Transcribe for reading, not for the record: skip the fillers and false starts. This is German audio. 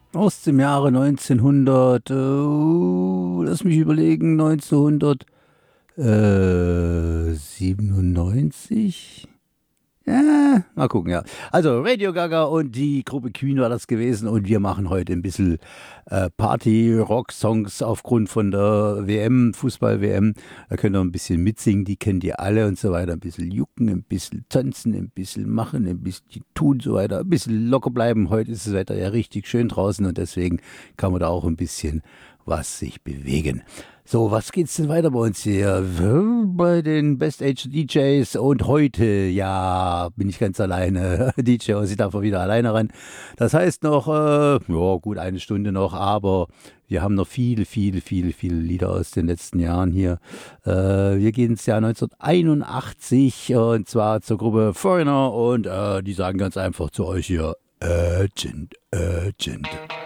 aus dem Jahre 1900, lass mich überlegen, 1997? Ja, mal gucken, ja. Also Radio Gaga und die Gruppe Queen war das gewesen und wir machen heute ein bisschen Party-Rock-Songs aufgrund von der WM, Fußball-WM. Da könnt ihr ein bisschen mitsingen, die kennt ihr alle und so weiter. Ein bisschen jucken, ein bisschen tanzen, ein bisschen machen, ein bisschen tun und so weiter. Ein bisschen locker bleiben. Heute ist das Wetter ja richtig schön draußen und deswegen kann man da auch ein bisschen was sich bewegen. So, was geht's denn weiter bei uns hier? Bei den Best Age DJs und heute, ja, bin ich ganz alleine. DJ Ossi darf wieder alleine ran. Das heißt noch, ja, gut, eine Stunde noch, aber wir haben noch viele Lieder aus den letzten Jahren hier. Wir gehen ins Jahr 1981 und zwar zur Gruppe Foreigner und die sagen ganz einfach zu euch hier, Urgent, Urgent.